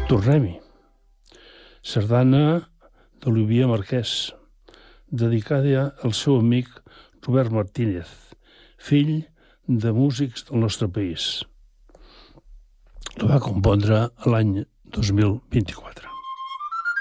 Tornem-hi. Sardana d'Olivier Marquès, dedicada al seu amic Robert Martínez, fill de músics del nostre país. La va compondre l'any 2024.